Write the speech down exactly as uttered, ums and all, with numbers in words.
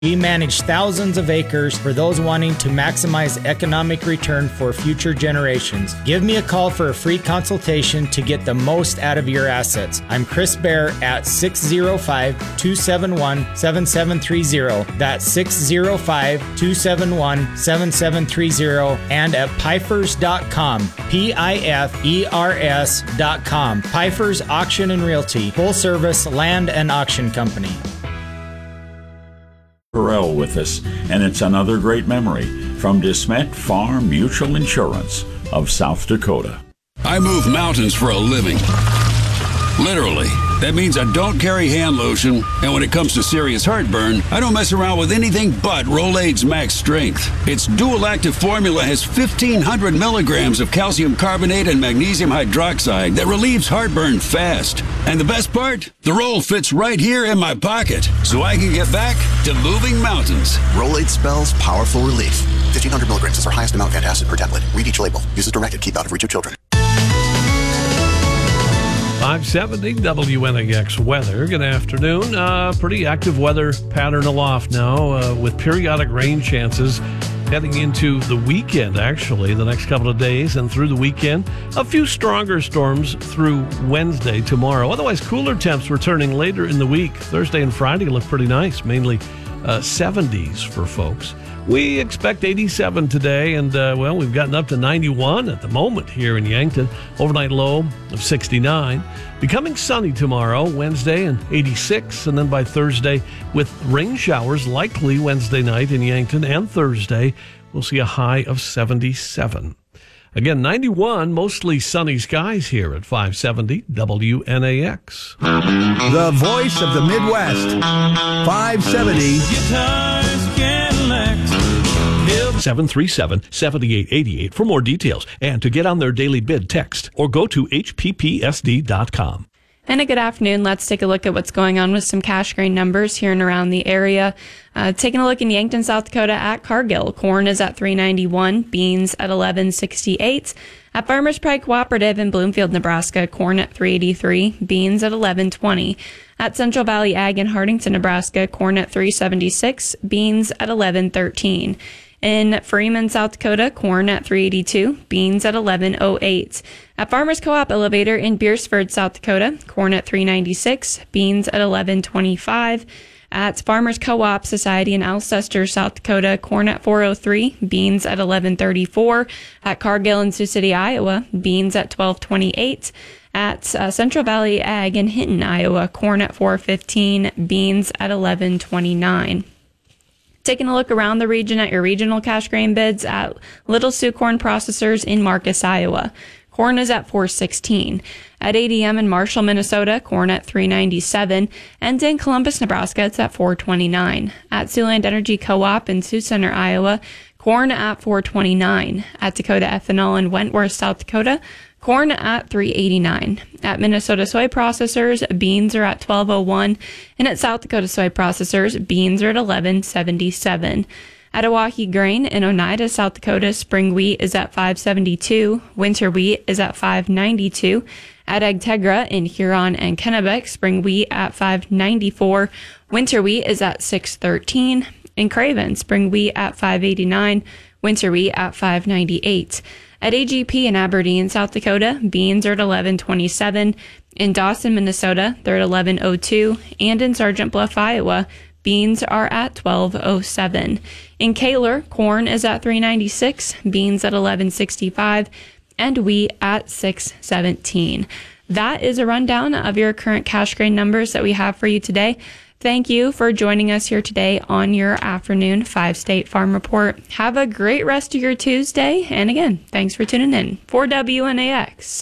We manage thousands of acres for those wanting to maximize economic return for future generations. Give me a call for a free consultation to get the most out of your assets. I'm Chris Bear at six oh five, two seven one, seven seven three oh. That's six oh five, two seven one, seven seven three oh and at pifers dot com. P I F E R S dot com. Pifers Auction and Realty, full service land and auction company. Perel with us, and it's another great memory from DeSmet Farm Mutual Insurance of South Dakota. I move mountains for a living. Literally. That means I don't carry hand lotion, and when it comes to serious heartburn, I don't mess around with anything but Rolaids Max Strength. Its dual-active formula has fifteen hundred milligrams of calcium carbonate and magnesium hydroxide that relieves heartburn fast. And the best part? The roll fits right here in my pocket, so I can get back to moving mountains. Rolaids spells powerful relief. fifteen hundred milligrams is our highest amount of antacid per tablet. Read each label. Use as directed. Keep out of reach of children. five seventy W N A X weather. Good afternoon. Uh, pretty active weather pattern aloft now uh, with periodic rain chances heading into the weekend, actually, the next couple of days and through the weekend. A few stronger storms through Wednesday, tomorrow. Otherwise, cooler temps returning later in the week. Thursday and Friday look pretty nice, mainly uh, seventies for folks. We expect eighty-seven today, and, uh, well, we've gotten up to ninety-one at the moment here in Yankton. Overnight low of sixty-nine. Becoming sunny tomorrow, Wednesday, and eighty-six. And then by Thursday, with rain showers likely Wednesday night in Yankton, and Thursday, we'll see a high of seventy-seven. Again, ninety-one, mostly sunny skies here at five seventy W N A X. The voice of the Midwest, five seventy. seven three seven, seven eight eight eight for more details and to get on their daily bid, text or go to H P P S D dot com. And a good afternoon. Let's take a look at what's going on with some cash grain numbers here and around the area. Uh, taking a look in Yankton, South Dakota at Cargill. Corn is at three ninety-one, beans at eleven sixty-eight. At Farmers Pride Cooperative in Bloomfield, Nebraska, corn at three eighty-three, beans at eleven twenty. At Central Valley Ag in Hardington, Nebraska, corn at three seventy-six, beans at eleven thirteen. In Freeman, South Dakota, corn at three eighty-two, beans at eleven oh eight. At Farmers Co-op Elevator in Beersford, South Dakota, corn at three ninety-six, beans at eleven twenty-five. At Farmers Co-op Society in Alcester, South Dakota, corn at four oh three, beans at eleven thirty-four. At Cargill in Sioux City, Iowa, beans at twelve twenty-eight. At uh, Central Valley Ag in Hinton, Iowa, corn at four fifteen, beans at eleven twenty-nine. Taking a look around the region at your regional cash grain bids at Little Sioux Corn Processors in Marcus, Iowa. Corn is at four sixteen. At A D M in Marshall, Minnesota, corn at three ninety-seven. And in Columbus, Nebraska, it's at four twenty-nine. At Siouxland Energy Co-op in Sioux Center, Iowa, corn at four twenty-nine. At Dakota Ethanol in Wentworth, South Dakota, corn at three eighty-nine. At Minnesota Soy Processors, beans are at twelve oh one. And at South Dakota Soy Processors, beans are at eleven seventy-seven. At Oahe Grain in Oneida, South Dakota, spring wheat is at five seventy-two. Winter wheat is at five ninety-two. At Agtegra in Huron and Kennebec, spring wheat at five ninety-four. Winter wheat is at six thirteen. In Craven, spring wheat at five eighty-nine. Winter wheat at five ninety-eight. At A G P in Aberdeen, South Dakota, beans are at eleven twenty-seven. In Dawson, Minnesota, they're at eleven oh two. And in Sergeant Bluff, Iowa, beans are at twelve oh seven. In Kaler, corn is at three ninety-six, beans at eleven sixty-five, and wheat at six seventeen. That is a rundown of your current cash grain numbers that we have for you today. Thank you for joining us here today on your afternoon five State Farm Report. Have a great rest of your Tuesday. And again, thanks for tuning in for W N A X.